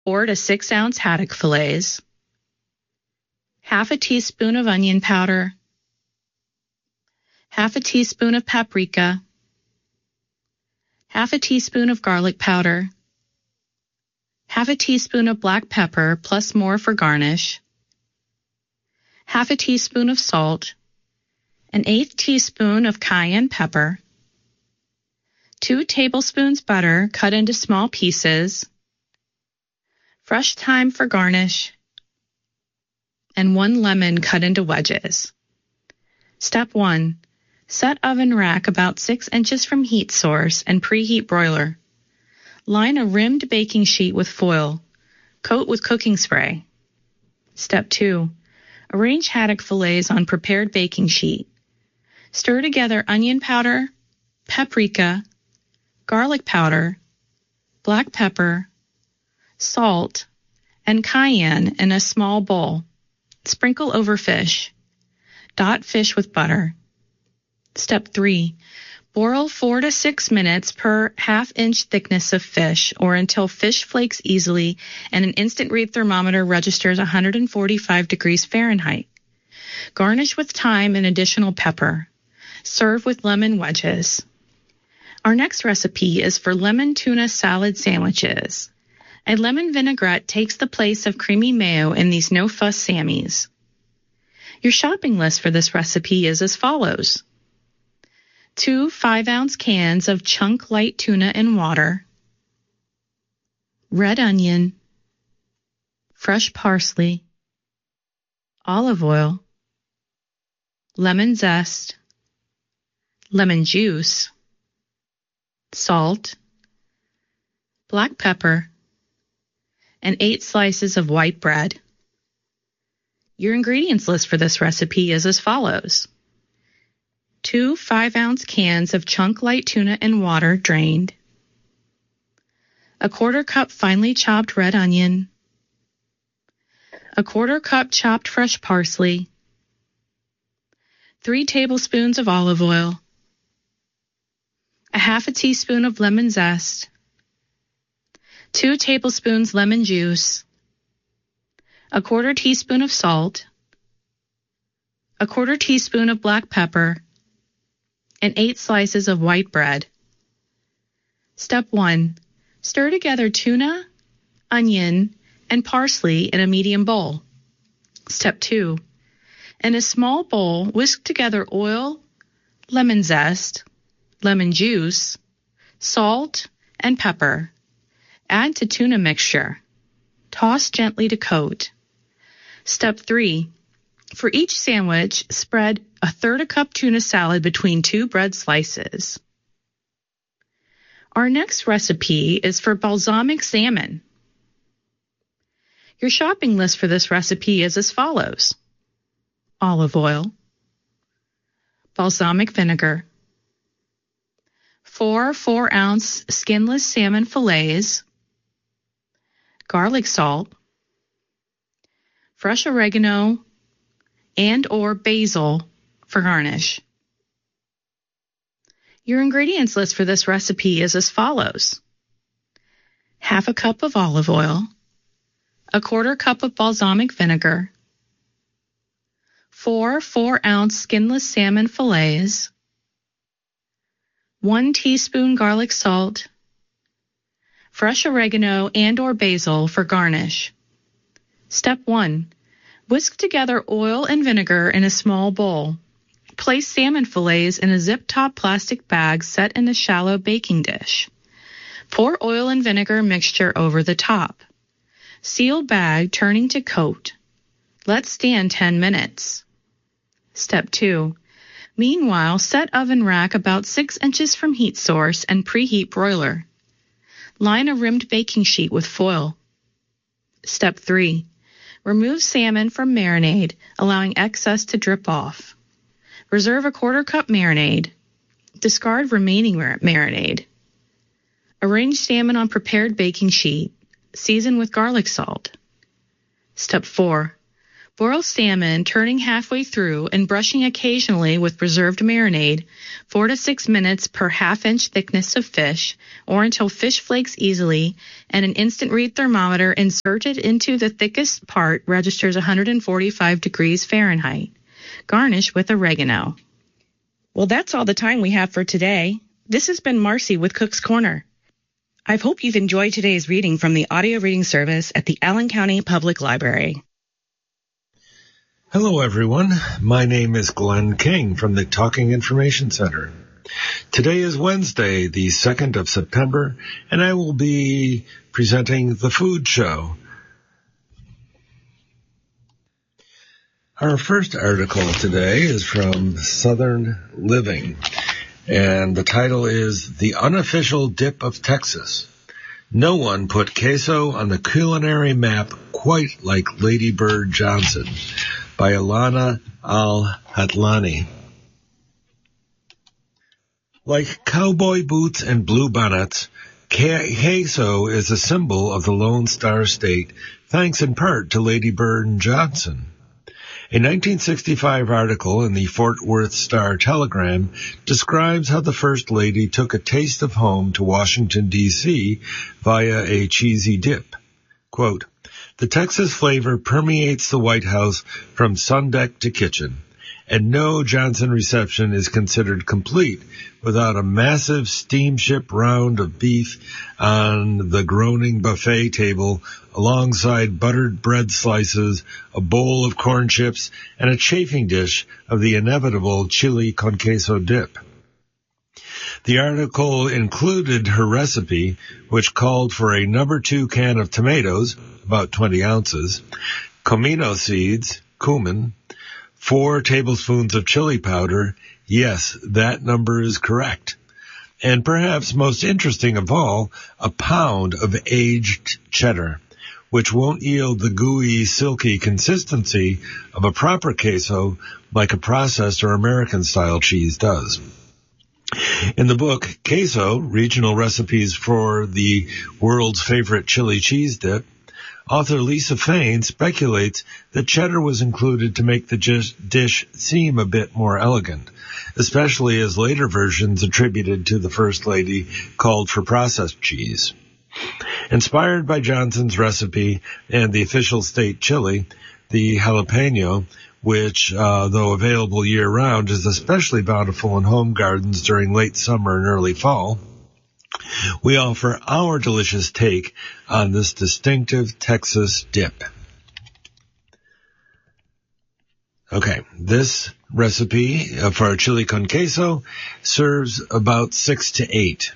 4 to 6 ounce haddock fillets, half a teaspoon of onion powder, half a teaspoon of paprika, half a teaspoon of garlic powder, half a teaspoon of black pepper plus more for garnish, half a teaspoon of salt, an 1/8 teaspoon of cayenne pepper, 2 tablespoons butter cut into small pieces, fresh thyme for garnish, and 1 lemon cut into wedges. Step 1. Set oven rack about 6 inches from heat source and preheat broiler. Line a rimmed baking sheet with foil. Coat with cooking spray. Step 2. Arrange haddock fillets on prepared baking sheet. Stir together onion powder, paprika, garlic powder, black pepper, salt, and cayenne in a small bowl. Sprinkle over fish. Dot fish with butter. Step 3. Boil 4 to 6 minutes per 1/2 inch thickness of fish or until fish flakes easily and an instant read thermometer registers 145 degrees Fahrenheit. Garnish with thyme and additional pepper. Serve with lemon wedges. Our next recipe is for lemon tuna salad sandwiches. A lemon vinaigrette takes the place of creamy mayo in these no-fuss Sammies. Your shopping list for this recipe is as follows. 2 5-ounce cans of chunk light tuna in water, red onion, fresh parsley, olive oil, lemon zest, lemon juice, salt, black pepper, and 8 slices of white bread. Your ingredients list for this recipe is as follows. 2 5-ounce cans of chunk light tuna in water drained, a 1/4 cup finely chopped red onion, a 1/4 cup chopped fresh parsley, 3 tablespoons of olive oil, a 1/2 teaspoon of lemon zest, 2 tablespoons lemon juice, a 1/4 teaspoon of salt, a 1/4 teaspoon of black pepper, and 8 slices of white bread. Step 1. Stir together tuna, onion, and parsley in a medium bowl. Step 2. In a small bowl, whisk together oil, lemon zest, lemon juice, salt, and pepper. Add to tuna mixture. Toss gently to coat. Step 3. For each sandwich, spread 1/3 cup tuna salad between 2 bread slices. Our next recipe is for balsamic salmon. Your shopping list for this recipe is as follows. Olive oil, balsamic vinegar, 4 4-ounce skinless salmon fillets, garlic salt, fresh oregano, and/or basil for garnish. Your ingredients list for this recipe is as follows. 1/2 cup of olive oil, a 1/4 cup of balsamic vinegar, 4 4-ounce skinless salmon fillets, 1 teaspoon garlic salt, fresh oregano and/or basil for garnish. Step 1. Whisk together oil and vinegar in a small bowl. Place salmon fillets in a zip-top plastic bag set in a shallow baking dish. Pour oil and vinegar mixture over the top. Seal bag turning to coat. Let stand 10 minutes. Step 2. Meanwhile, set oven rack about 6 inches from heat source and preheat broiler. Line a rimmed baking sheet with foil. Step 3. Remove salmon from marinade, allowing excess to drip off. Reserve a 1/4 cup marinade. Discard remaining marinade. Arrange salmon on prepared baking sheet. Season with garlic salt. Step 4. Boil salmon, turning halfway through and brushing occasionally with preserved marinade, 4 to 6 minutes per half-inch thickness of fish, or until fish flakes easily, and an instant read thermometer inserted into the thickest part registers 145 degrees Fahrenheit. Garnish with oregano. Well, that's all the time we have for today. This has been Marcy with Cook's Corner. I hope you've enjoyed today's reading from the audio reading service at the Allen County Public Library. Hello, everyone. My name is Glenn King from the Talking Information Center. Today is Wednesday, the 2nd of September, and I will be presenting The Food Show. Our first article today is from Southern Living, and the title is The Unofficial Dip of Texas. No one put queso on the culinary map quite like Lady Bird Johnson, by Ilana Al-Hatlani. Like cowboy boots and blue bonnets, queso is a symbol of the Lone Star State, thanks in part to Lady Bird Johnson. A 1965 article in the Fort Worth Star-Telegram describes how the First Lady took a taste of home to Washington, D.C. via a cheesy dip. Quote, "The Texas flavor permeates the White House from sundeck to kitchen, and no Johnson reception is considered complete without a massive steamship round of beef on the groaning buffet table alongside buttered bread slices, a bowl of corn chips, and a chafing dish of the inevitable chili con queso dip." The article included her recipe, which called for a No. 2 can of tomatoes, about 20 ounces, comino seeds, cumin, 4 tablespoons of chili powder. Yes, that number is correct. And perhaps most interesting of all, a pound of aged cheddar, which won't yield the gooey, silky consistency of a proper queso like a processed or American-style cheese does. In the book, Queso, Regional Recipes for the World's Favorite Chili Cheese Dip, author Lisa Fain speculates that cheddar was included to make the dish seem a bit more elegant, especially as later versions attributed to the First Lady called for processed cheese. Inspired by Johnson's recipe and the official state chili, the jalapeno, which, though available year-round, is especially bountiful in home gardens during late summer and early fall, we offer our delicious take on this distinctive Texas dip. Okay, this recipe for chili con queso serves about 6 to 8.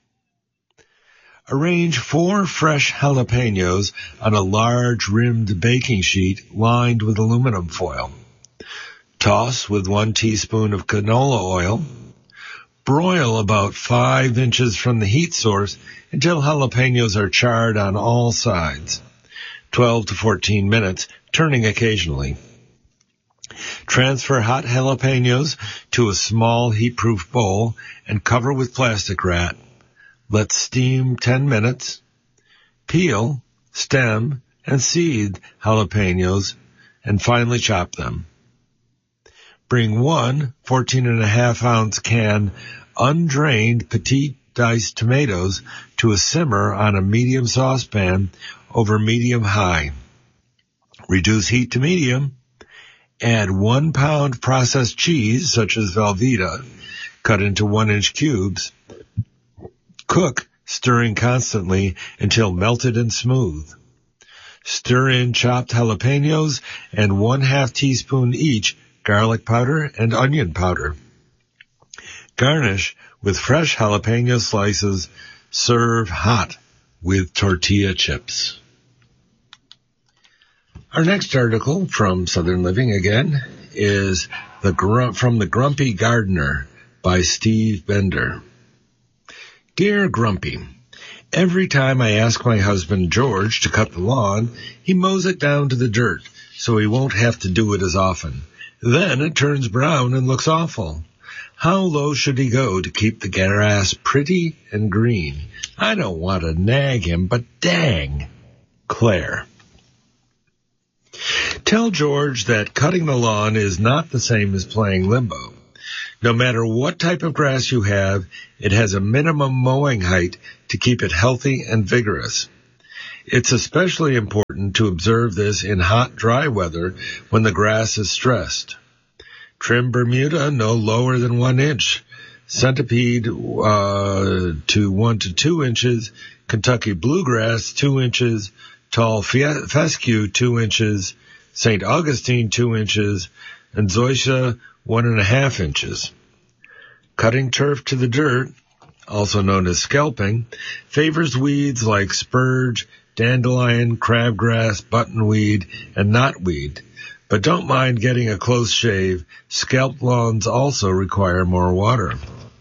Arrange 4 fresh jalapenos on a large rimmed baking sheet lined with aluminum foil. Toss with 1 teaspoon of canola oil. Broil about 5 inches from the heat source until jalapenos are charred on all sides. 12 to 14 minutes, turning occasionally. Transfer hot jalapenos to a small heat-proof bowl and cover with plastic wrap. Let steam 10 minutes. Peel, stem, and seed jalapenos and finely chop them. Bring 1 14.5-ounce can undrained petite diced tomatoes to a simmer on a medium saucepan over medium-high. Reduce heat to medium. Add 1 pound processed cheese, such as Velveeta, cut into 1-inch cubes. Cook, stirring constantly until melted and smooth. Stir in chopped jalapenos and 1/2 teaspoon each garlic powder and onion powder. Garnish with fresh jalapeno slices. Serve hot with tortilla chips. Our next article from Southern Living again is from the Grumpy Gardener by Steve Bender. Dear Grumpy, every time I ask my husband George to cut the lawn, he mows it down to the dirt, so he won't have to do it as often. Then it turns brown and looks awful. How low should he go to keep the grass pretty and green? I don't want to nag him, but dang. Claire. Tell George that cutting the lawn is not the same as playing limbo. No matter what type of grass you have, it has a minimum mowing height to keep it healthy and vigorous. It's especially important to observe this in hot, dry weather when the grass is stressed. Trim Bermuda no lower than 1 inch. Centipede to 1 to 2 inches. Kentucky Bluegrass 2 inches. Tall Fescue 2 inches. St. Augustine 2 inches. And Zoysia 1.5 inches. Cutting turf to the dirt, also known as scalping, favors weeds like spurge, dandelion, crabgrass, buttonweed, and knotweed. But don't mind getting a close shave. Scalped lawns also require more water.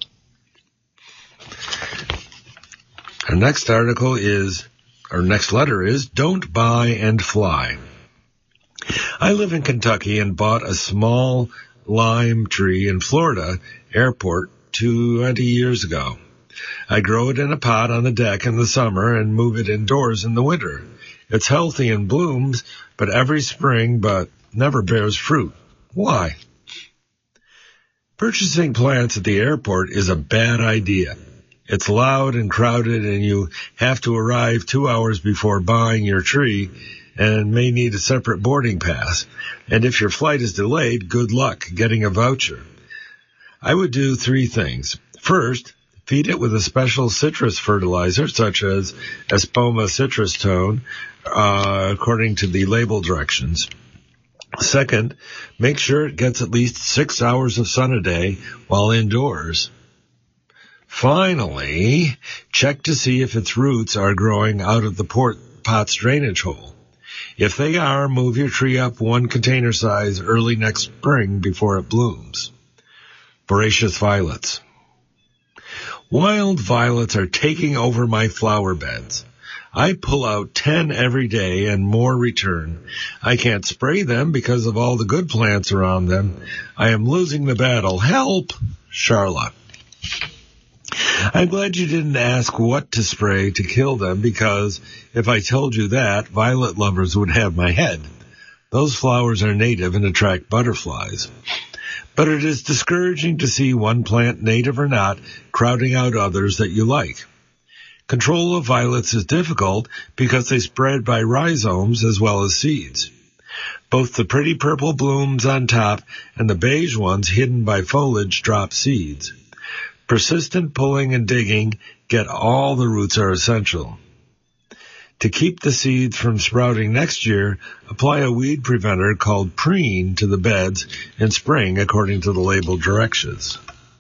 Our next letter is Don't Buy and Fly. I live in Kentucky and bought a small lime tree in Florida airport 20 years ago. I grow it in a pot on the deck in the summer and move it indoors in the winter. It's healthy and blooms, but every spring, but never bears fruit. Why? Purchasing plants at the airport is a bad idea. It's loud and crowded, and you have to arrive 2 hours before buying your tree and may need a separate boarding pass. And if your flight is delayed, good luck getting a voucher. I would do 3 things. First, feed it with a special citrus fertilizer, such as Espoma citrus tone, according to the label directions. Second, make sure it gets at least 6 hours of sun a day while indoors. Finally, check to see if its roots are growing out of the pot's drainage hole. If they are, move your tree up 1 container size early next spring before it blooms. Voracious violets. Wild violets are taking over my flower beds. I pull out 10 every day and more return. I can't spray them because of all the good plants around them. I am losing the battle. Help! Charla. I'm glad you didn't ask what to spray to kill them, because if I told you that, violet lovers would have my head. Those flowers are native and attract butterflies. But it is discouraging to see one plant, native or not, crowding out others that you like. Control of violets is difficult because they spread by rhizomes as well as seeds. Both the pretty purple blooms on top and the beige ones hidden by foliage drop seeds. Persistent pulling and digging get all the roots are essential. To keep the seeds from sprouting next year, apply a weed preventer called Preen to the beds in spring according to the label directions.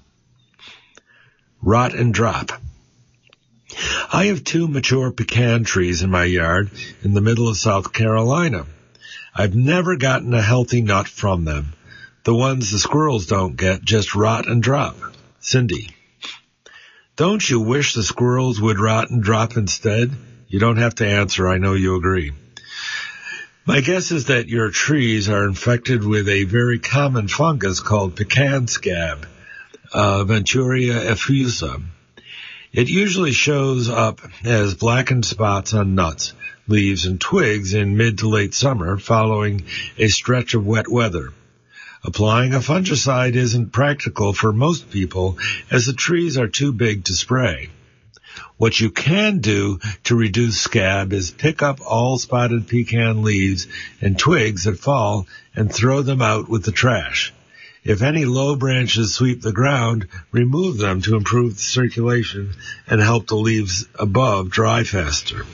Rot and drop. I have 2 mature pecan trees in my yard in the middle of South Carolina. I've never gotten a healthy nut from them. The ones the squirrels don't get just rot and drop. Cindy. Don't you wish the squirrels would rot and drop instead? You don't have to answer. I know you agree. My guess is that your trees are infected with a very common fungus called pecan scab, Venturia effusa. It usually shows up as blackened spots on nuts, leaves, and twigs in mid to late summer following a stretch of wet weather. Applying a fungicide isn't practical for most people as the trees are too big to spray. What you can do to reduce scab is pick up all spotted pecan leaves and twigs that fall and throw them out with the trash. If any low branches sweep the ground, remove them to improve the circulation and help the leaves above dry faster.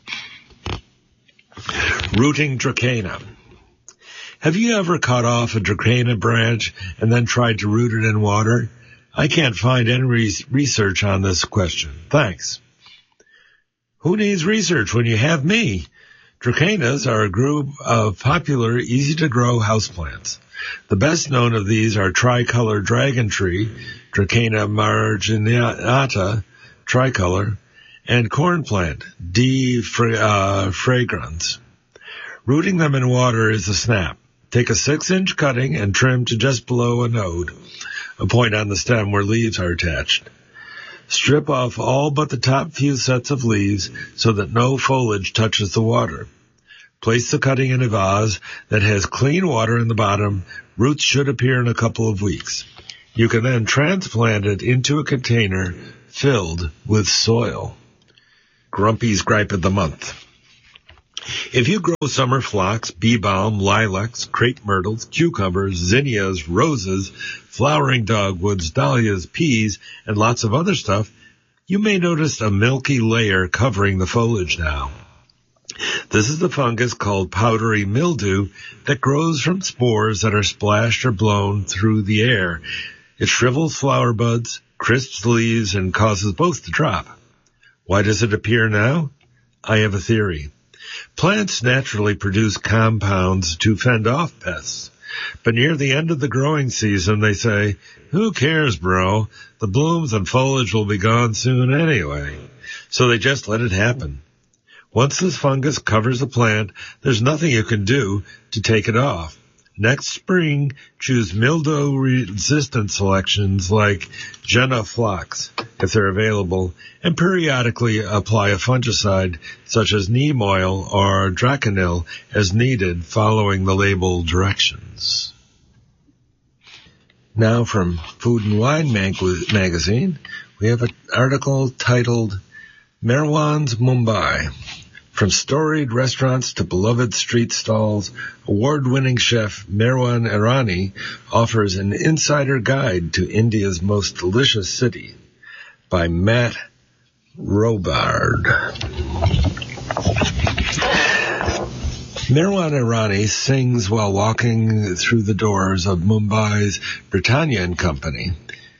Rooting Dracaena. Have you ever cut off a Dracaena branch and then tried to root it in water? I can't find any research on this question. Thanks. Who needs research when you have me? Dracaenas are a group of popular, easy-to-grow houseplants. The best known of these are tricolor dragon tree, Dracaena marginata, tricolor, and corn plant, D. fragrans. Rooting them in water is a snap. Take a 6-inch cutting and trim to just below a node, a point on the stem where leaves are attached. Strip off all but the top few sets of leaves so that no foliage touches the water. Place the cutting in a vase that has clean water in the bottom. Roots should appear in a couple of weeks. You can then transplant it into a container filled with soil. Grumpy's Gripe of the Month. If you grow summer phlox, bee balm, lilacs, crepe myrtles, cucumbers, zinnias, roses, flowering dogwoods, dahlias, peas, and lots of other stuff, you may notice a milky layer covering the foliage now. This is the fungus called powdery mildew that grows from spores that are splashed or blown through the air. It shrivels flower buds, crisps leaves, and causes both to drop. Why does it appear now? I have a theory. Plants naturally produce compounds to fend off pests. But near the end of the growing season, they say, "Who cares, bro? The blooms and foliage will be gone soon anyway." So they just let it happen. Once this fungus covers the plant, there's nothing you can do to take it off. Next spring, choose mildew-resistant selections like Jenna Phlox, if they're available, and periodically apply a fungicide such as neem oil or Draconil as needed, following the label directions. Now from Food and Wine magazine, we have an article titled Merwan's Mumbai. From storied restaurants to beloved street stalls, award-winning chef Merwan Irani offers an insider guide to India's most delicious city by Matt Robard. Merwan Irani sings while walking through the doors of Mumbai's Britannia and Company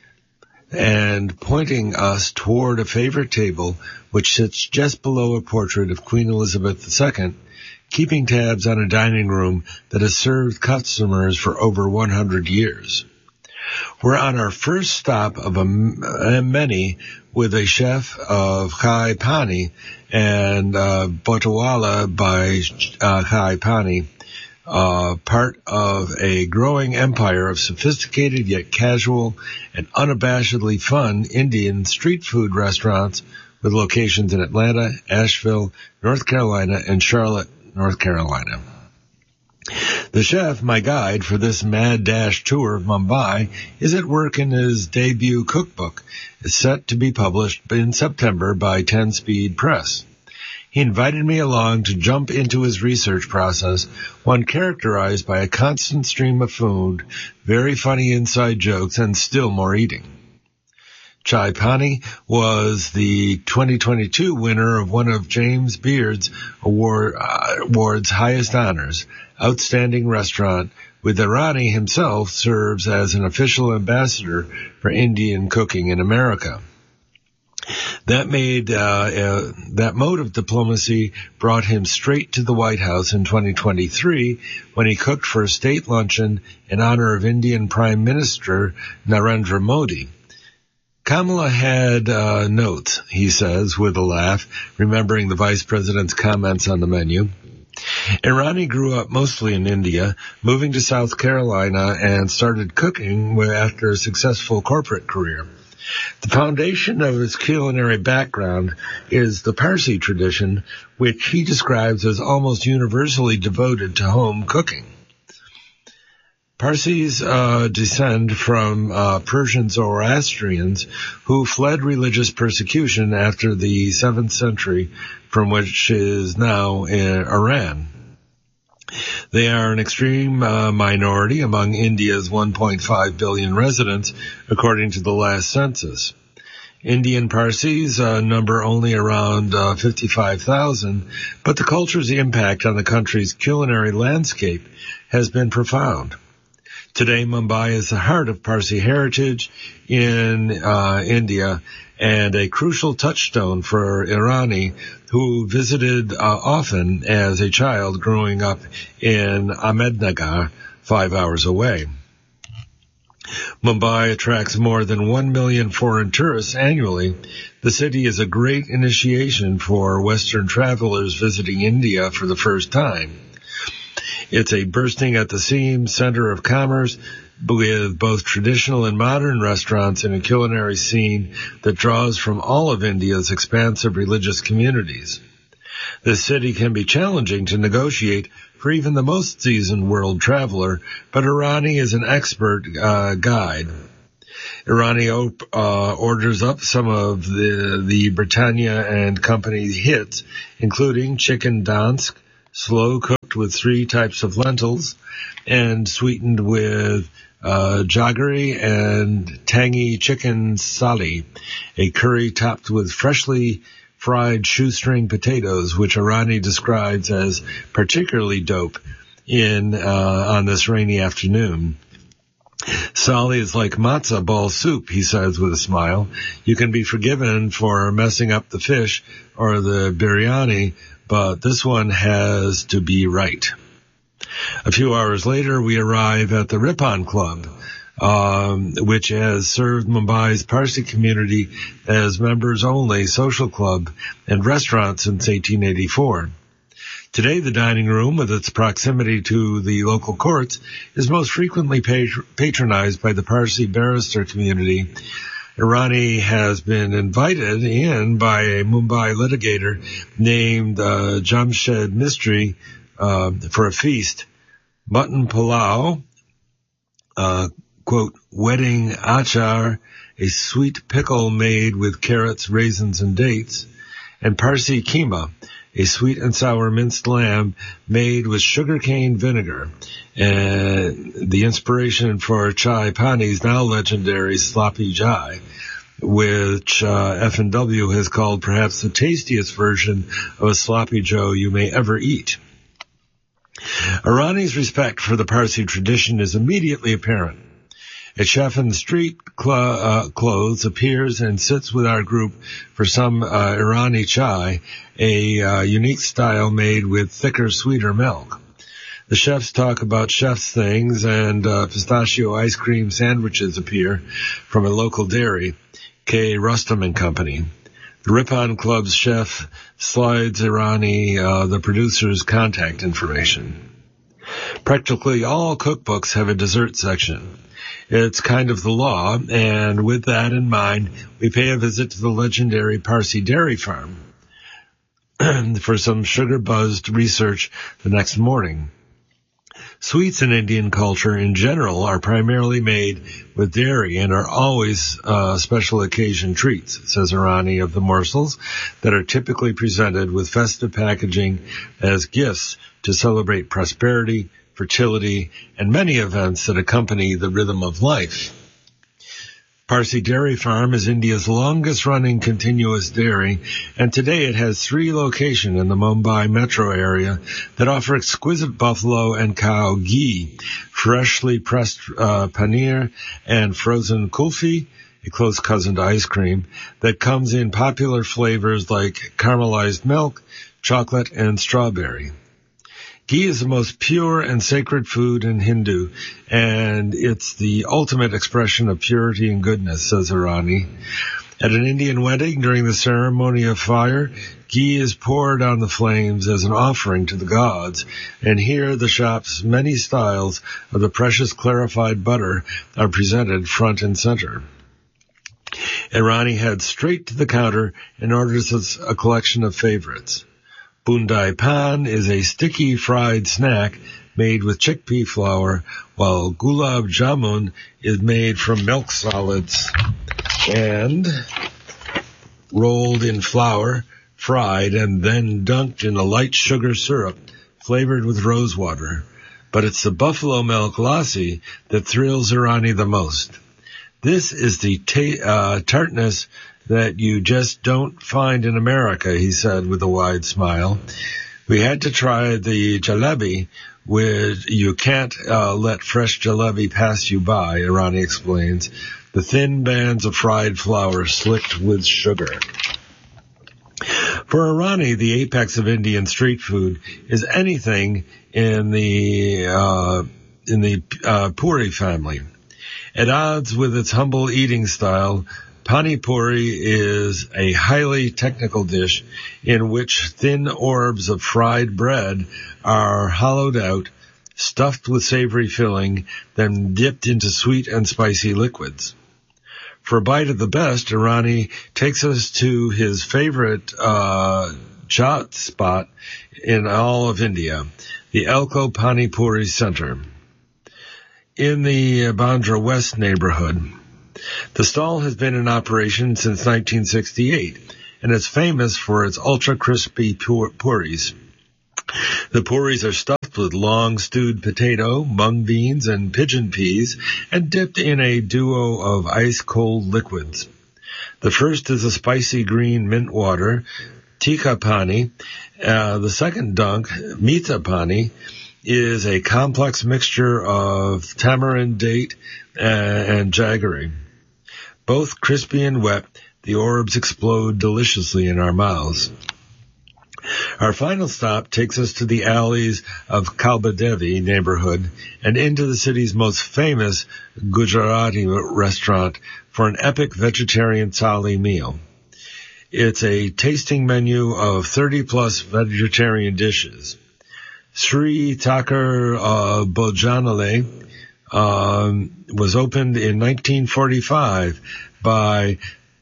and pointing us toward a favorite table which sits just below a portrait of Queen Elizabeth II, keeping tabs on a dining room that has served customers for over 100 years. We're on our first stop of many with a chef of Chai Pani and Botawala by Chai Pani, part of a growing empire of sophisticated yet casual and unabashedly fun Indian street food restaurants with locations in Atlanta, Asheville, North Carolina, and Charlotte, North Carolina. The chef, my guide for this mad dash tour of Mumbai, is at work in his debut cookbook. It's set to be published in September by 10 Speed Press. He invited me along to jump into his research process, one characterized by a constant stream of food, very funny inside jokes, and still more eating. Chai Pani was the 2022 winner of one of James Beard's award's highest honors, Outstanding Restaurant, with Irani himself serves as an official ambassador for Indian cooking in America. That mode of diplomacy brought him straight to the White House in 2023 when he cooked for a state luncheon in honor of Indian Prime Minister Narendra Modi. Kamala had notes, he says, with a laugh, remembering the vice president's comments on the menu. Irani grew up mostly in India, moving to South Carolina, and started cooking after a successful corporate career. The foundation of his culinary background is the Parsi tradition, which he describes as almost universally devoted to home cooking. Parsis descend from Persian Zoroastrians who fled religious persecution after the 7th century, from which is now Iran. They are an extreme minority among India's 1.5 billion residents, according to the last census. Indian Parsis number only around 55,000, but the culture's impact on the country's culinary landscape has been profound. Today, Mumbai is the heart of Parsi heritage in India and a crucial touchstone for Irani, who visited often as a child growing up in Ahmednagar, 5 hours away. Mumbai attracts more than 1 million foreign tourists annually. The city is a great initiation for Western travelers visiting India for the first time. It's a bursting at the seams center of commerce with both traditional and modern restaurants and a culinary scene that draws from all of India's expansive religious communities. This city can be challenging to negotiate for even the most seasoned world traveler, but Irani is an expert guide. Irani orders up some of the Britannia and Company hits, including chicken dansk, slow cooked with 3 types of lentils, and sweetened with jaggery and tangy chicken sali, a curry topped with freshly fried shoestring potatoes, which Irani describes as particularly dope on this rainy afternoon. Sali is like matzah ball soup, he says with a smile. You can be forgiven for messing up the fish or the biryani, but this one has to be right. A few hours later, we arrive at the Ripon Club, which has served Mumbai's Parsi community as members-only social club and restaurant since 1884. Today, the dining room, with its proximity to the local courts, is most frequently patronized by the Parsi barrister community. Irani has been invited in by a Mumbai litigator named Jamshed Mistry for a feast. Mutton pulao, quote, wedding achar, a sweet pickle made with carrots, raisins, and dates, and Parsi keema, a sweet and sour minced lamb made with sugarcane vinegar. The inspiration for Chai Pani's now legendary sloppy jai, which F&W has called perhaps the tastiest version of a sloppy joe you may ever eat. Irani's respect for the Parsi tradition is immediately apparent. A chef in street clothes appears and sits with our group for some Irani chai, a unique style made with thicker, sweeter milk. The chefs talk about chef's things, and pistachio ice cream sandwiches appear from a local dairy, K. Rustam and Company. The Ripon Club's chef slides Irani the producer's contact information. Practically all cookbooks have a dessert section. It's kind of the law, and with that in mind, we pay a visit to the legendary Parsi dairy farm for some sugar-buzzed research the next morning. Sweets in Indian culture in general are primarily made with dairy and are always special occasion treats, says Irani of the morsels that are typically presented with festive packaging as gifts to celebrate prosperity, fertility, and many events that accompany the rhythm of life. Parsi Dairy Farm is India's longest-running continuous dairy, and today it has 3 locations in the Mumbai metro area that offer exquisite buffalo and cow ghee, freshly pressed paneer, and frozen kulfi, a close cousin to ice cream, that comes in popular flavors like caramelized milk, chocolate, and strawberry. Ghee is the most pure and sacred food in Hindu, and it's the ultimate expression of purity and goodness, says Irani. At an Indian wedding, during the ceremony of fire, ghee is poured on the flames as an offering to the gods, and here the shop's many styles of the precious clarified butter are presented front and center. Irani heads straight to the counter and orders us a collection of favorites. Bundai pan is a sticky fried snack made with chickpea flour, while gulab jamun is made from milk solids and rolled in flour, fried, and then dunked in a light sugar syrup flavored with rose water. But it's the buffalo milk lassi that thrills Irani the most. This is the tartness that you just don't find in America, he said with a wide smile. We had to try the jalebi, which you can't let fresh jalebi pass you by, Irani explains. The thin bands of fried flour slicked with sugar. For Irani, the apex of Indian street food is anything in the puri family. At odds with its humble eating style, Pani Puri is a highly technical dish in which thin orbs of fried bread are hollowed out, stuffed with savory filling, then dipped into sweet and spicy liquids. For a bite of the best, Irani takes us to his favorite chaat spot in all of India, the Elko Pani Puri Center, in the Bandra West neighborhood. The stall has been in operation since 1968 and is famous for its ultra-crispy puris. The puris are stuffed with long stewed potato, mung beans, and pigeon peas, and dipped in a duo of ice-cold liquids. The first is a spicy green mint water, tikka pani. The second dunk, mita pani, is a complex mixture of tamarind date and jaggery. Both crispy and wet, the orbs explode deliciously in our mouths. Our final stop takes us to the alleys of Kalbadevi neighborhood and into the city's most famous Gujarati restaurant for an epic vegetarian thali meal. It's a tasting menu of 30-plus vegetarian dishes. Sri Thakur Bhojanalaya was opened in 1945 by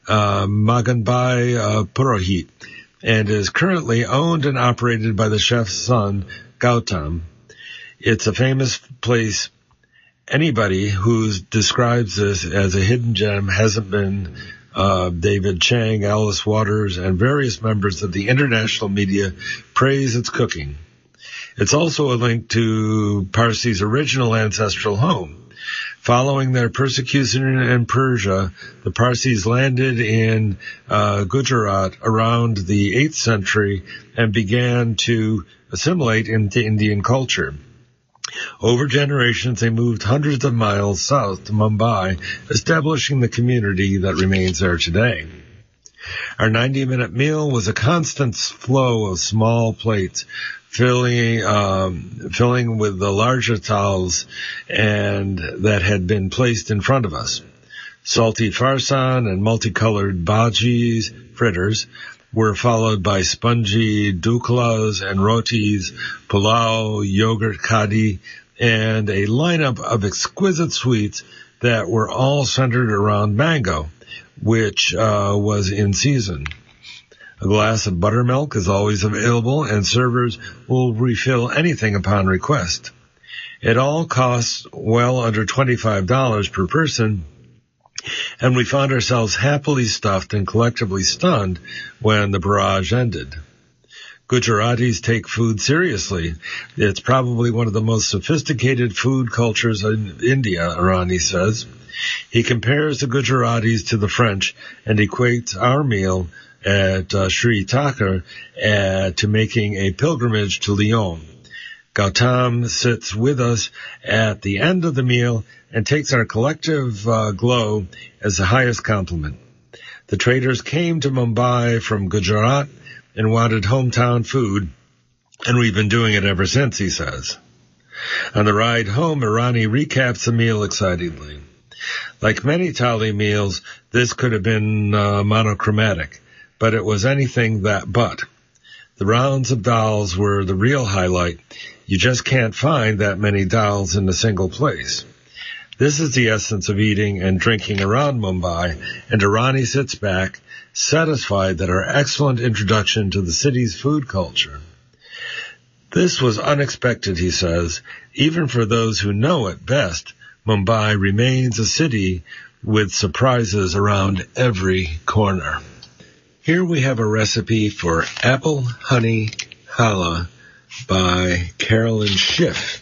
Maganbhai Purohit, and is currently owned and operated by the chef's son, Gautam. It's a famous place. Anybody who describes this as a hidden gem hasn't been David Chang, Alice Waters, and various members of the international media praise its cooking. It's also a link to Parsi's original ancestral home. Following their persecution in Persia, the Parsis landed in Gujarat around the 8th century and began to assimilate into Indian culture. Over generations, they moved hundreds of miles south to Mumbai, establishing the community that remains there today. Our 90-minute meal was a constant flow of small plates, filling with the larger towels and that had been placed in front of us. Salty farsan and multicolored bhajis, fritters, were followed by spongy dhoklas and rotis, pulao, yogurt kadhi, and a lineup of exquisite sweets that were all centered around mango, which was in season. A glass of buttermilk is always available, and servers will refill anything upon request. It all costs well under $25 per person, and we found ourselves happily stuffed and collectively stunned when the barrage ended. Gujaratis take food seriously. It's probably one of the most sophisticated food cultures in India, Irani says. He compares the Gujaratis to the French and equates our meal at Sri Thakur to making a pilgrimage to Lyon. Gautam sits with us at the end of the meal and takes our collective glow as the highest compliment. The traders came to Mumbai from Gujarat and wanted hometown food, and we've been doing it ever since, he says. On the ride home, Irani recaps the meal excitingly. Like many thali meals, this could have been monochromatic, but it was anything but. The rounds of dals were the real highlight. You just can't find that many dals in a single place. This is the essence of eating and drinking around Mumbai, and Irani sits back, satisfied that our excellent introduction to the city's food culture. This was unexpected, he says. Even for those who know it best, Mumbai remains a city with surprises around every corner. Here we have a recipe for apple honey challah by Carolyn Schiff.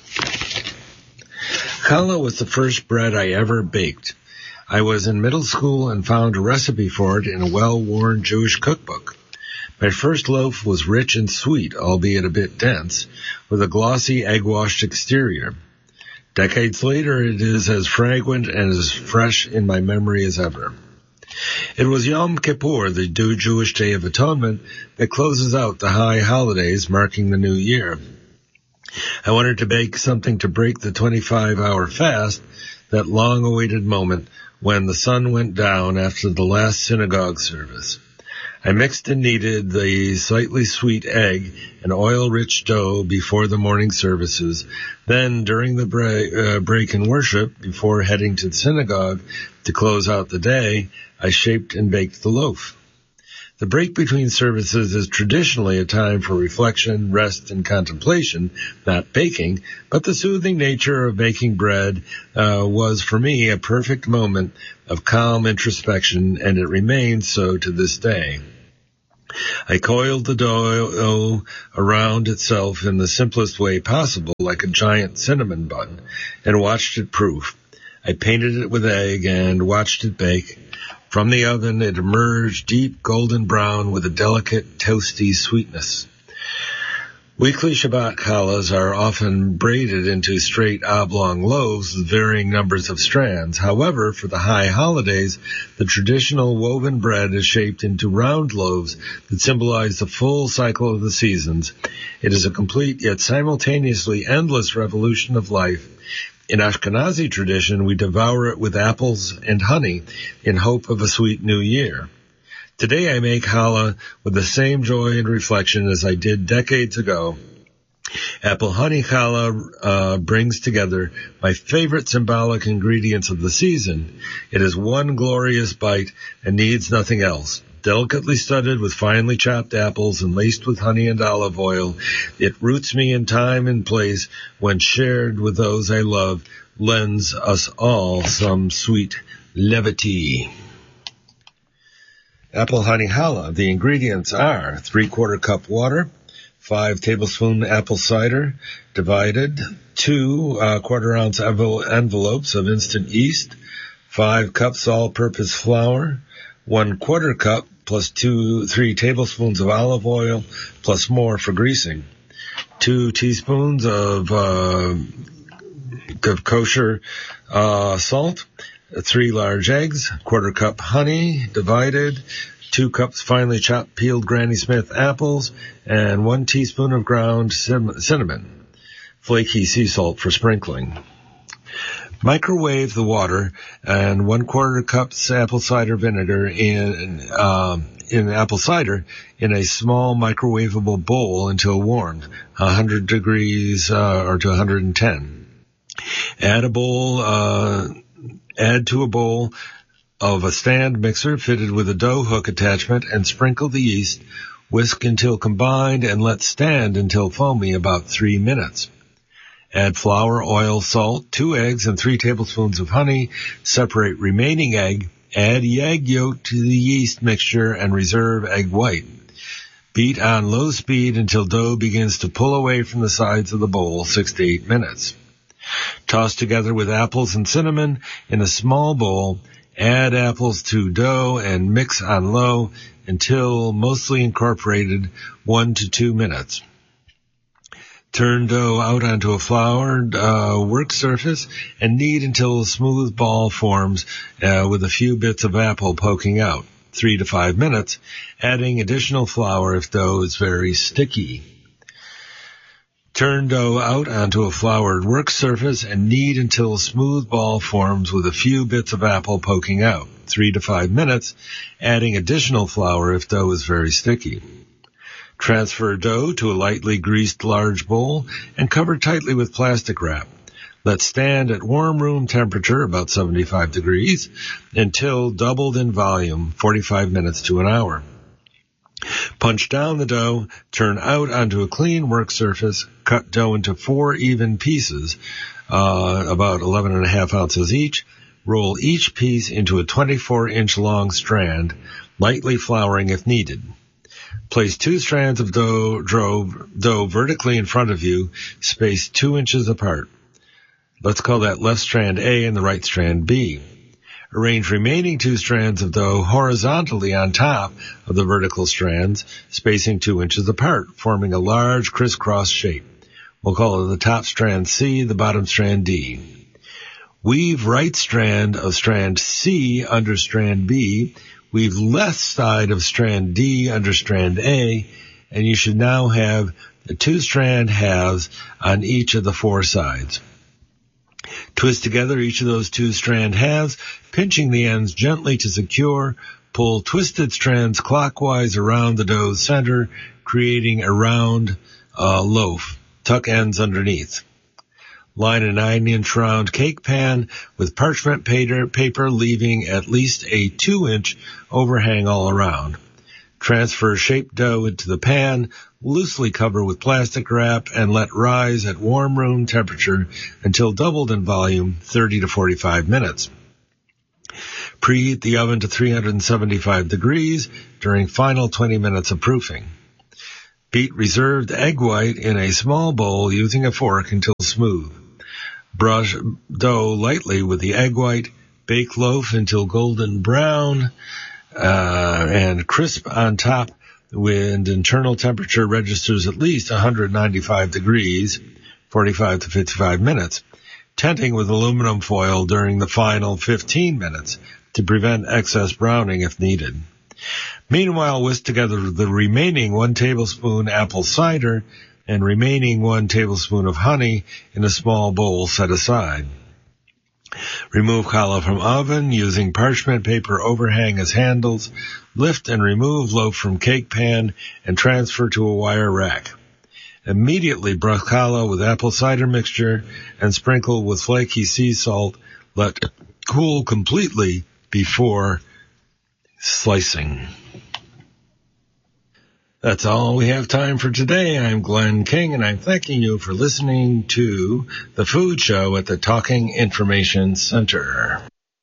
Challah was the first bread I ever baked. I was in middle school and found a recipe for it in a well-worn Jewish cookbook. My first loaf was rich and sweet, albeit a bit dense, with a glossy egg-washed exterior. Decades later, it is as fragrant and as fresh in my memory as ever. It was Yom Kippur, the Jewish Day of Atonement, that closes out the high holidays marking the new year. I wanted to bake something to break the 25-hour fast, that long-awaited moment when the sun went down after the last synagogue service. I mixed and kneaded the slightly sweet egg and oil-rich dough before the morning services. Then, during the break in worship, before heading to the synagogue to close out the day, I shaped and baked the loaf. The break between services is traditionally a time for reflection, rest, and contemplation, not baking, but the soothing nature of baking bread was, for me, a perfect moment of calm introspection, and it remains so to this day. I coiled the dough around itself in the simplest way possible, like a giant cinnamon bun, and watched it proof. I painted it with egg and watched it bake. From the oven, it emerged deep golden brown with a delicate, toasty sweetness. Weekly Shabbat challahs are often braided into straight oblong loaves with varying numbers of strands. However, for the high holidays, the traditional woven bread is shaped into round loaves that symbolize the full cycle of the seasons. It is a complete yet simultaneously endless revolution of life. In Ashkenazi tradition, we devour it with apples and honey in hope of a sweet new year. Today I make challah with the same joy and reflection as I did decades ago. Apple honey challah brings together my favorite symbolic ingredients of the season. It is one glorious bite and needs nothing else. Delicately studded with finely chopped apples and laced with honey and olive oil, it roots me in time and place when shared with those I love, lends us all some sweet levity. Apple honey challah. The ingredients are 3/4 cup water, 5 tablespoon apple cider, divided, 2 quarter-ounce envelopes of instant yeast, 5 cups all-purpose flour, 1/4 cup plus 3 tablespoons of olive oil, plus more for greasing, 2 teaspoons of kosher salt, 3 large eggs, 1/4 cup honey, divided, 2 cups finely chopped peeled Granny Smith apples, and 1 teaspoon of ground cinnamon, flaky sea salt for sprinkling. Microwave the water and 1/4 cups apple cider vinegar in apple cider in a small microwavable bowl until warmed, 100 degrees or to 110. Add to a bowl of a stand mixer fitted with a dough hook attachment and sprinkle the yeast. Whisk until combined and let stand until foamy, about 3 minutes. Add flour, oil, salt, 2 eggs, and 3 tablespoons of honey. Separate remaining egg. Add egg yolk to the yeast mixture and reserve egg white. Beat on low speed until dough begins to pull away from the sides of the bowl, 6 to 8 minutes. Toss together with apples and cinnamon in a small bowl. Add apples to dough and mix on low until mostly incorporated, 1 to 2 minutes. Turn dough out onto a floured work surface and knead until a smooth ball forms with a few bits of apple poking out, 3 to 5 minutes, adding additional flour if dough is very sticky. Turn dough out onto a floured work surface and knead until a smooth ball forms with a few bits of apple poking out, 3 to 5 minutes, adding additional flour if dough is very sticky. Transfer dough to a lightly greased large bowl and cover tightly with plastic wrap. Let stand at warm room temperature, about 75 degrees, until doubled in volume, 45 minutes to an hour. Punch down the dough, turn out onto a clean work surface, cut dough into 4 even pieces, about 11.5 ounces each. Roll each piece into a 24-inch long strand, lightly flouring if needed. Place 2 strands of dough vertically in front of you, spaced 2 inches apart. Let's call that left strand A and the right strand B. Arrange remaining 2 strands of dough horizontally on top of the vertical strands, spacing 2 inches apart, forming a large crisscross shape. We'll call it the top strand C, the bottom strand D. Weave right strand of strand C under strand B, weave left side of strand D under strand A, and you should now have the 2 strand halves on each of the 4 sides. Twist together each of those 2 strand halves, pinching the ends gently to secure. Pull twisted strands clockwise around the dough's center, creating a round loaf. Tuck ends underneath. Line a 9-inch round cake pan with parchment paper, leaving at least a 2-inch overhang all around. Transfer shaped dough into the pan, loosely cover with plastic wrap, and let rise at warm room temperature until doubled in volume, 30 to 45 minutes. Preheat the oven to 375 degrees during final 20 minutes of proofing. Beat reserved egg white in a small bowl using a fork until smooth. Brush dough lightly with the egg white. Bake loaf until golden brown and crisp on top when internal temperature registers at least 195 degrees, 45 to 55 minutes. Tenting with aluminum foil during the final 15 minutes to prevent excess browning if needed. Meanwhile, whisk together the remaining 1 tablespoon apple cider and remaining 1 tablespoon of honey in a small bowl set aside. Remove challah from oven using parchment paper overhang as handles. Lift and remove loaf from cake pan and transfer to a wire rack. Immediately brush challah with apple cider mixture and sprinkle with flaky sea salt. Let cool completely before slicing. That's all we have time for today. I'm Glenn King, and I'm thanking you for listening to The Food Show at the Talking Information Center.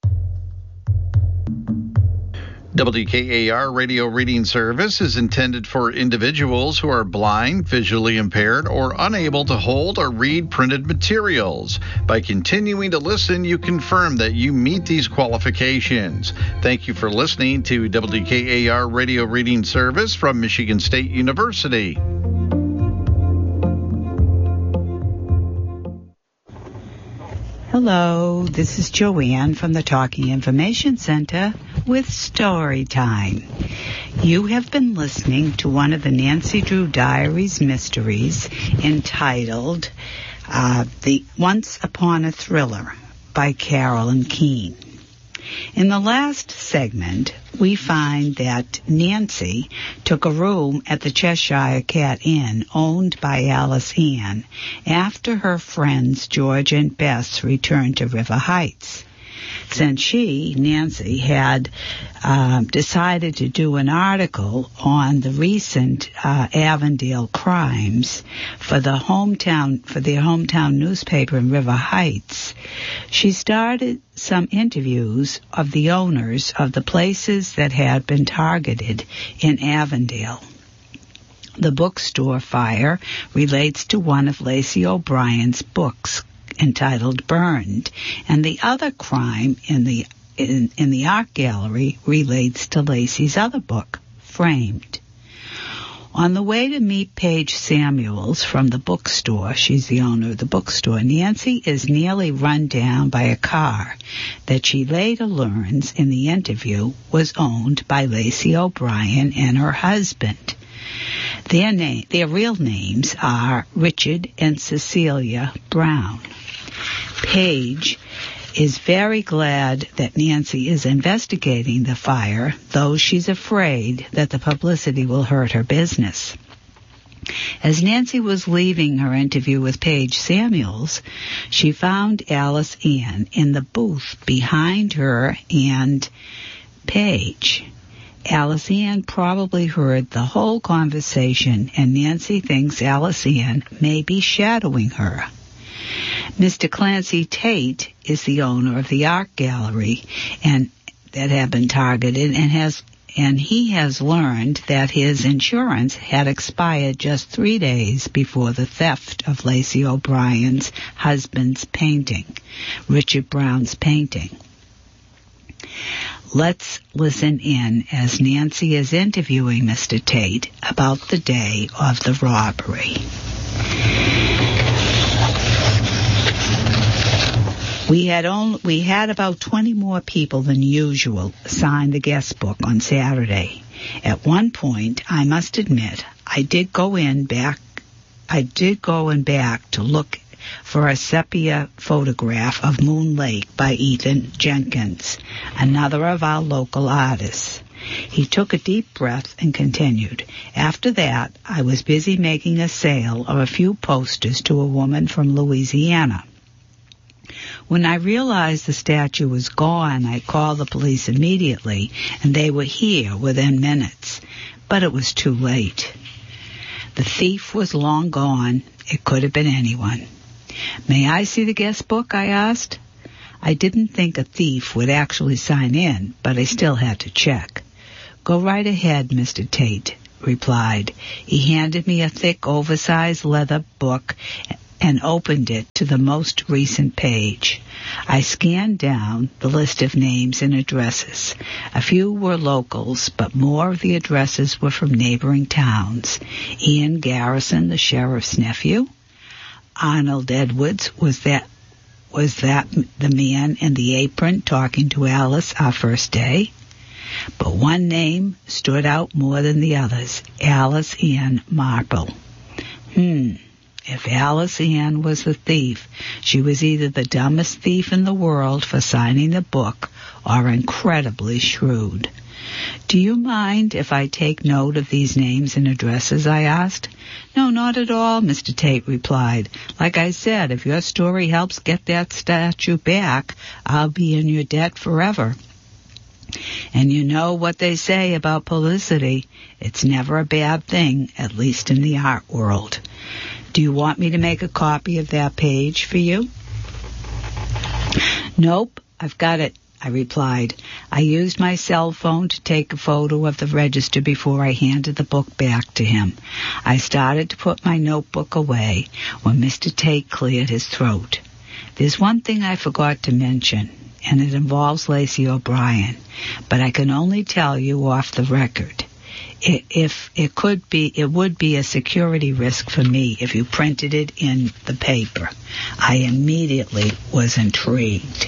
WKAR Radio Reading Service is intended for individuals who are blind, visually impaired, or unable to hold or read printed materials. By continuing to listen, you confirm that you meet these qualifications. Thank you for listening to WKAR Radio Reading Service from Michigan State University. Hello, this is Joanne from the Talking Information Center with Story Time. You have been listening to one of the Nancy Drew Diaries mysteries entitled The Once Upon a Thriller by Carolyn Keene. In the last segment, we find that Nancy took a room at the Cheshire Cat Inn owned by Alice Ann after her friends George and Bess returned to River Heights. Since she, Nancy, had decided to do an article on the recent Avondale crimes for their hometown newspaper in River Heights, she started some interviews of the owners of the places that had been targeted in Avondale. The bookstore fire relates to one of Lacey O'Brien's books entitled Burned, and the other crime in the art gallery relates to Lacey's other book, Framed. On the way to meet Paige Samuels from the bookstore, she's the owner of the bookstore, Nancy is nearly run down by a car that she later learns in the interview was owned by Lacey O'Brien and her husband. Their real names are Richard and Cecilia Brown. Paige is very glad that Nancy is investigating the fire, though she's afraid that the publicity will hurt her business. As Nancy was leaving her interview with Paige Samuels, she found Alice Ann in the booth behind her and Paige. Alice Ann probably heard the whole conversation, and Nancy thinks Alice Ann may be shadowing her. Mr. Clancy Tate is the owner of the art gallery and that had been targeted, and he has learned that his insurance had expired just 3 days before the theft of Lacey O'Brien's husband's painting, Richard Brown's painting. Let's listen in as Nancy is interviewing Mr. Tate about the day of the robbery. We had about 20 more people than usual sign the guest book on Saturday. At one point, I must admit, I did go in back to look for a sepia photograph of Moon Lake by Ethan Jenkins, another of our local artists. He took a deep breath and continued. After that, I was busy making a sale of a few posters to a woman from Louisiana. When I realized the statue was gone, I called the police immediately, and they were here within minutes. but it was too late. The thief was long gone. It could have been anyone. "May I see the guest book?" I asked. I didn't think a thief would actually sign in, but I still had to check. "Go right ahead," Mr. Tate replied. He handed me a thick, oversized leather book and opened it to the most recent page. I scanned down the list of names and addresses. A few were locals, but more of the addresses were from neighboring towns. Ian Garrison, the sheriff's nephew. Arnold Edwards, was that the man in the apron talking to Alice our first day? But one name stood out more than the others, Alice Ann Marple. If Alice Ann was the thief, she was either the dumbest thief in the world for signing the book or incredibly shrewd. "Do you mind if I take note of these names and addresses?" I asked. "No, not at all," Mr. Tate replied. "Like I said, if your story helps get that statue back, I'll be in your debt forever. And you know what they say about publicity. It's never a bad thing, at least in the art world. Do you want me to make a copy of that page for you?" "Nope, I've got it," I replied. I used my cell phone to take a photo of the register before I handed the book back to him. I started to put my notebook away when Mr. Tate cleared his throat. "There's one thing I forgot to mention, and it involves Lacey O'Brien, but I can only tell you off the record. It would be a security risk for me if you printed it in the paper." I immediately was intrigued.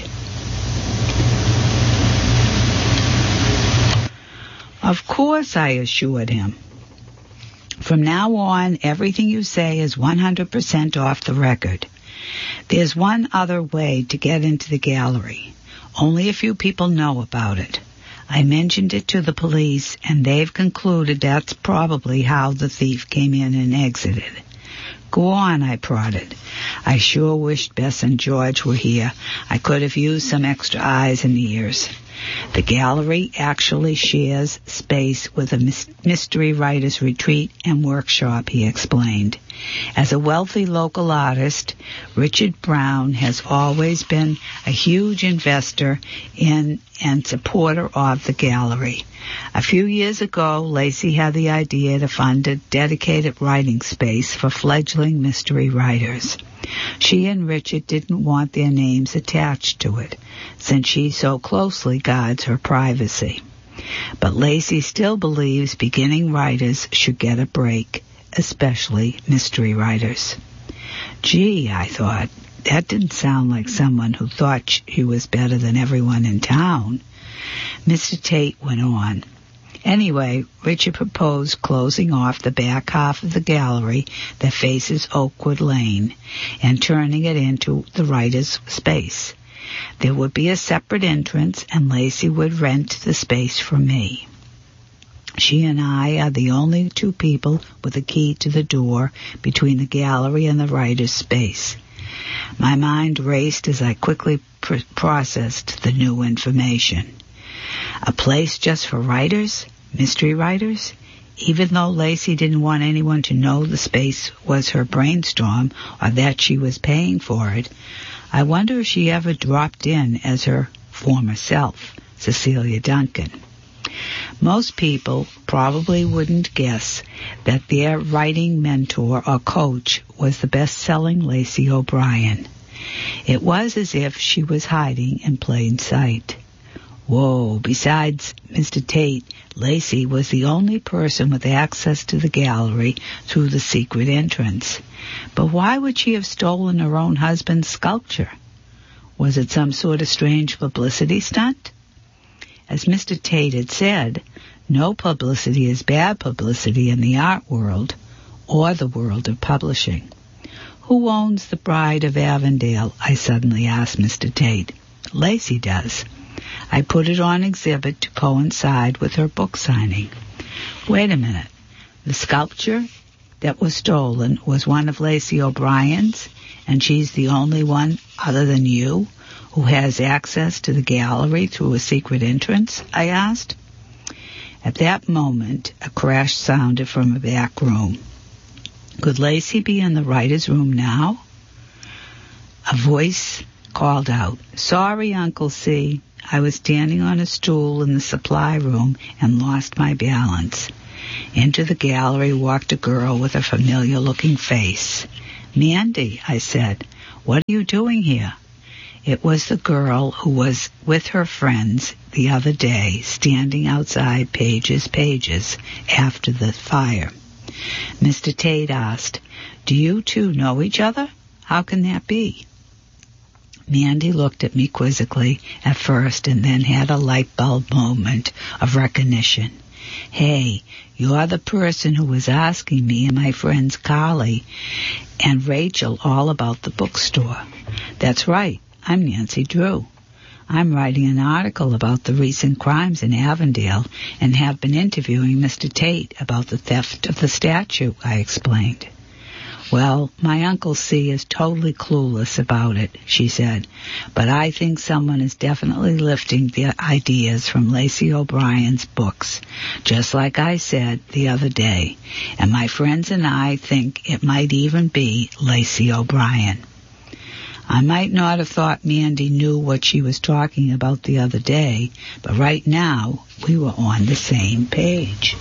"Of course," I assured him. "From now on, everything you say is 100% off the record. There's one other way to get into the gallery. Only a few people know about it. I mentioned it to the police, and they've concluded that's probably how the thief came in and exited." "Go on," I prodded. I sure wished Bess and George were here. I could have used some extra eyes and ears. "The gallery actually shares space with a mystery writer's retreat and workshop," he explained. "As a wealthy local artist, Richard Brown has always been a huge investor in and supporter of the gallery. A few years ago, Lacey had the idea to fund a dedicated writing space for fledgling mystery writers. She and Richard didn't want their names attached to it, since she so closely guards her privacy. But Lacey still believes beginning writers should get a break, especially mystery writers." Gee, I thought, that didn't sound like someone who thought he was better than everyone in town. Mr. Tate went on. "Anyway, Richard proposed closing off the back half of the gallery that faces Oakwood Lane and turning it into the writer's space. There would be a separate entrance, and Lacey would rent the space from me. She and I are the only two people with a key to the door between the gallery and the writer's space." My mind raced as I quickly processed the new information. A place just for writers? Mystery writers? Even though Lacey didn't want anyone to know the space was her brainstorm or that she was paying for it, I wonder if she ever dropped in as her former self, Cecilia Duncan. Most people probably wouldn't guess that their writing mentor or coach was the best-selling Lacey O'Brien. It was as if she was hiding in plain sight. Whoa, besides Mr. Tate, Lacey was the only person with access to the gallery through the secret entrance. But why would she have stolen her own husband's sculpture? Was it some sort of strange publicity stunt? As Mr. Tate had said, no publicity is bad publicity in the art world or the world of publishing. Who owns The Bride of Avondale? I suddenly asked Mr. Tate. Lacey does. I put it on exhibit to coincide with her book signing. Wait a minute. The sculpture that was stolen was one of Lacey O'Brien's, and she's the only one other than you who has access to the gallery through a secret entrance? I asked. At that moment, a crash sounded from a back room. Could Lacey be in the writer's room now? A voice called out, "Sorry, Uncle C. I was standing on a stool in the supply room and lost my balance." Into the gallery walked a girl with a familiar-looking face. "Mandy," I said, "what are you doing here?" It was the girl who was with her friends the other day, standing outside Page's after the fire. Mr. Tate asked, "Do you two know each other? How can that be?" Mandy looked at me quizzically at first and then had a light bulb moment of recognition. "Hey, you're the person who was asking me and my friends Carly and Rachel all about the bookstore." "That's right. I'm Nancy Drew. I'm writing an article about the recent crimes in Avondale and have been interviewing Mr. Tate about the theft of the statue," I explained. "Well, my Uncle C is totally clueless about it," she said, "but I think someone is definitely lifting the ideas from Lacey O'Brien's books, just like I said the other day, and my friends and I think it might even be Lacey O'Brien." I might not have thought Mandy knew what she was talking about the other day, but right now we were on the same page.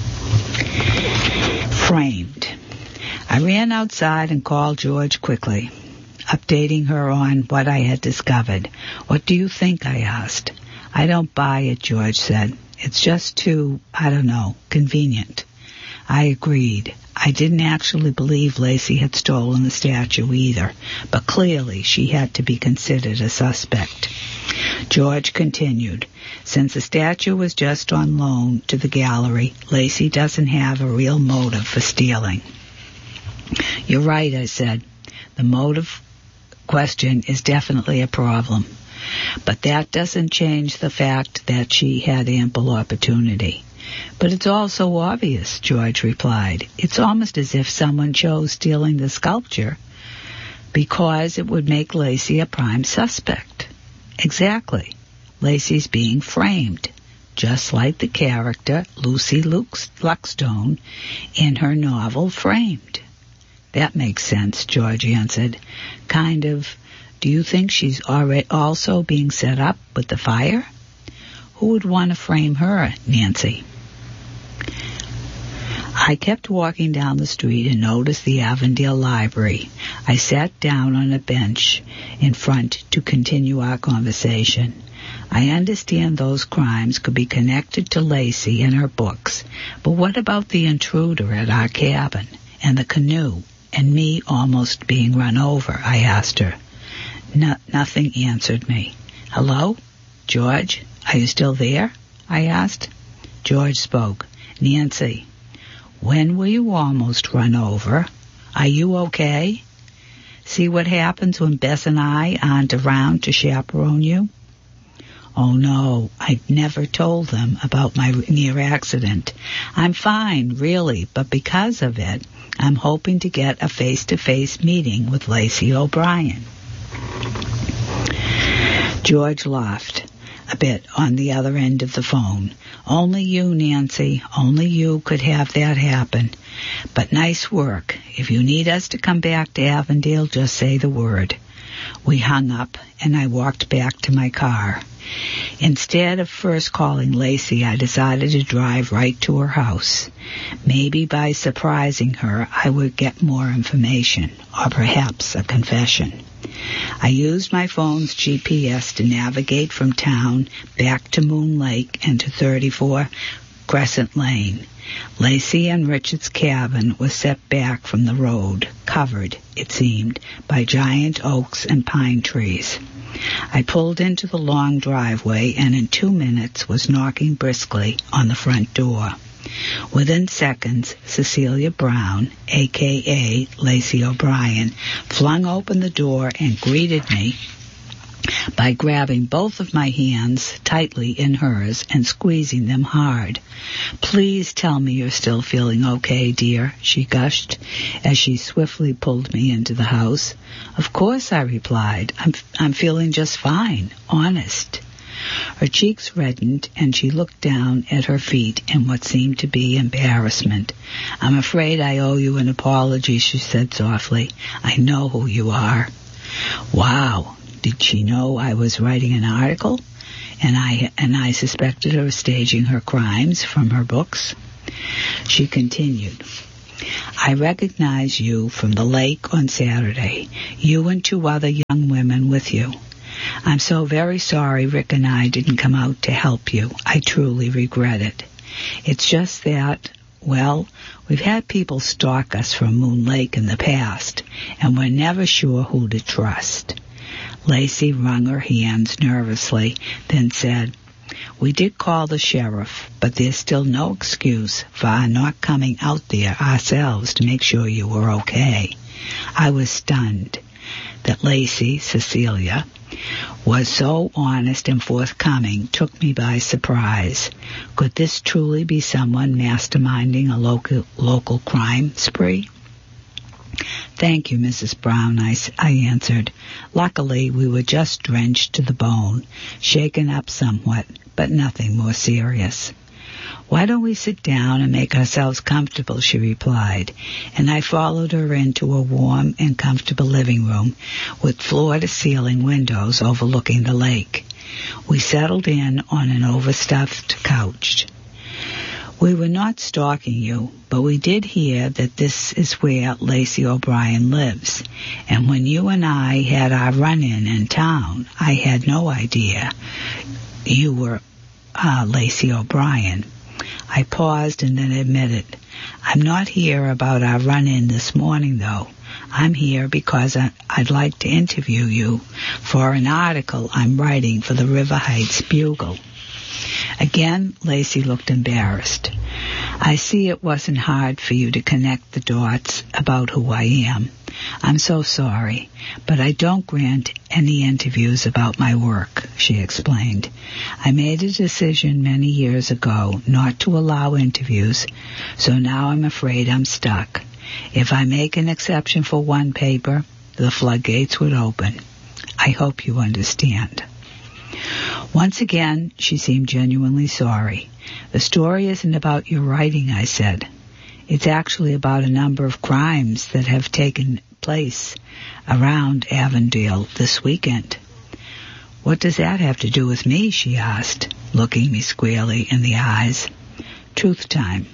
Framed. I ran outside and called George quickly, updating her on what I had discovered. "What do you think?" I asked. "I don't buy it," George said. "It's just too, convenient." I agreed. I didn't actually believe Lacey had stolen the statue either, but clearly she had to be considered a suspect. George continued, "Since the statue was just on loan to the gallery, Lacey doesn't have a real motive for stealing." "You're right," I said. "The motive question is definitely a problem. But that doesn't change the fact that she had ample opportunity." "But it's all so obvious," George replied. "It's almost as if someone chose stealing the sculpture because it would make Lacey a prime suspect." "Exactly. Lacey's being framed, just like the character Lucy Luckstone in her novel Framed." "That makes sense," George answered. "Kind of. Do you think she's already also being set up with the fire?" "Who would want to frame her, Nancy?" I kept walking down the street and noticed the Avondale Library. I sat down on a bench in front to continue our conversation. I understand those crimes could be connected to Lacey and her books, but what about the intruder at our cabin, and the canoe, and me almost being run over? I asked her. Nothing answered me. "Hello? George, are you still there?" I asked. George spoke. "Nancy, when were you almost run over? Are you okay? See what happens when Bess and I aren't around to chaperone you?" "Oh, no, I never told them about my near accident. I'm fine, really, but because of it, I'm hoping to get a face-to-face meeting with Lacey O'Brien." George laughed a bit on the other end of the phone. "Only you, Nancy, only you could have that happen. But nice work. If you need us to come back to Avondale, just say the word." We hung up, and I walked back to my car. Instead of first calling Lacey, I decided to drive right to her house. Maybe by surprising her, I would get more information, or perhaps a confession. I used my phone's GPS to navigate from town back to Moon Lake and to 34 Crescent Lane. Lacey and Richard's cabin was set back from the road, covered, it seemed, by giant oaks and pine trees. I pulled into the long driveway and in 2 minutes was knocking briskly on the front door. Within seconds, Cecilia Brown, a.k.a. Lacey O'Brien, flung open the door and greeted me by grabbing both of my hands tightly in hers and squeezing them hard. "Please tell me you're still feeling okay, dear," she gushed as she swiftly pulled me into the house. "Of course," I replied. I'm feeling just fine, honest." Her cheeks reddened, and she looked down at her feet in what seemed to be embarrassment. "I'm afraid I owe you an apology," she said softly. "I know who you are." Wow! Did she know I was writing an article? And I suspected her of staging her crimes from her books? She continued, "I recognize you from the lake on Saturday, you and 2 other young women with you. I'm so very sorry Rick and I didn't come out to help you. I truly regret it. It's just that, well, we've had people stalk us from Moon Lake in the past, and we're never sure who to trust." Lacey wrung her hands nervously, then said, "We did call the sheriff, but there's still no excuse for our not coming out there ourselves to make sure you were okay." I was stunned that Lacey, Cecilia, was so honest and forthcoming. Took me by surprise. Could this truly be someone masterminding a local crime spree? "Thank you, Mrs. Brown," I answered. "Luckily, we were just drenched to the bone, shaken up somewhat, but nothing more serious." "Why don't we sit down and make ourselves comfortable?" she replied, and I followed her into a warm and comfortable living room with floor-to-ceiling windows overlooking the lake. We settled in on an overstuffed couch. "We were not stalking you, but we did hear that this is where Lacey O'Brien lives, and when you and I had our run-in in town, I had no idea you were Lacey O'Brien." I paused and then admitted, "I'm not here about our run-in this morning, though. I'm here because I'd like to interview you for an article I'm writing for the River Heights Bugle." Again, Lacey looked embarrassed. "I see it wasn't hard for you to connect the dots about who I am. I'm so sorry, but I don't grant any interviews about my work," she explained. "I made a decision many years ago not to allow interviews, so now I'm afraid I'm stuck. If I make an exception for one paper, the floodgates would open. I hope you understand." Once again, she seemed genuinely sorry. "The story isn't about your writing," I said. "It's actually about a number of crimes that have taken place around Avondale this weekend." "What does that have to do with me?" she asked, looking me squarely in the eyes. Truth time.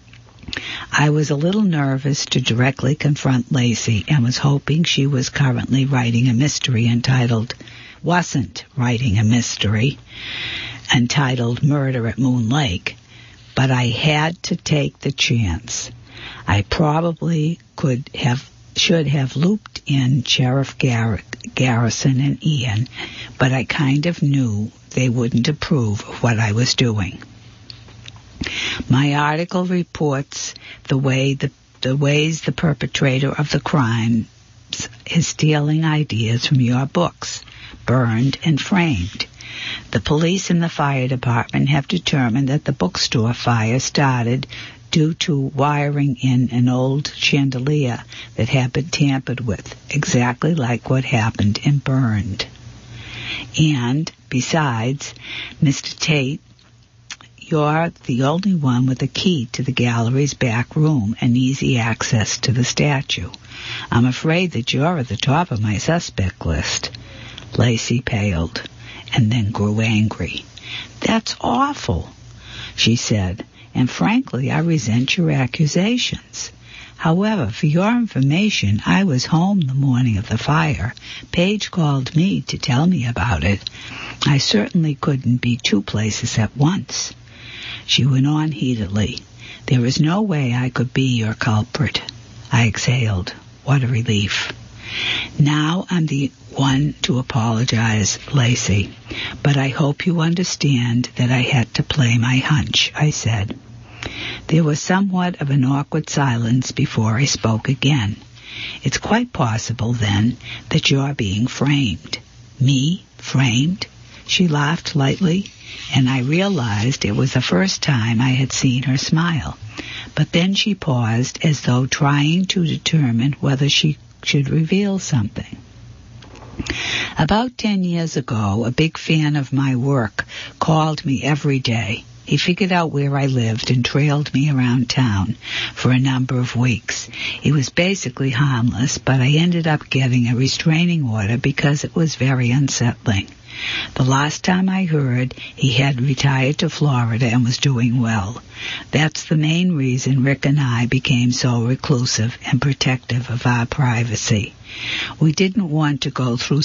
I was a little nervous to directly confront Lacey and was hoping she was currently writing a mystery entitled Murder at Moon Lake, but I had to take the chance. I probably should have looped in Sheriff Garrison and Ian, but I kind of knew they wouldn't approve of what I was doing. My article reports the ways the perpetrator of the crime is stealing ideas from your books, Burned and Framed. The police and the fire department have determined that the bookstore fire started due to wiring in an old chandelier that had been tampered with, exactly like what happened in Burned. And, besides, Mr. Tate, you're the only one with a key to the gallery's back room and easy access to the statue. I'm afraid that you're at the top of my suspect list." Lacey paled and then grew angry. "That's awful," she said, "and frankly, I resent your accusations. However, for your information, I was home the morning of the fire. Paige called me to tell me about it. I certainly couldn't be 2 places at once." She went on heatedly. "There is no way I could be your culprit." I exhaled. What a relief. "Now I'm the one to apologize, Lacey, but I hope you understand that I had to play my hunch," I said. There was somewhat of an awkward silence before I spoke again. "It's quite possible, then, that you're being framed." "Me? Framed?" She laughed lightly, and I realized it was the first time I had seen her smile. But then she paused as though trying to determine whether she should reveal something. "About 10 years ago, a big fan of my work called me every day. He figured out where I lived and trailed me around town for a number of weeks. He was basically harmless, but I ended up getting a restraining order because it was very unsettling. The last time I heard, he had retired to Florida and was doing well. That's the main reason Rick and I became so reclusive and protective of our privacy. We didn't want to go through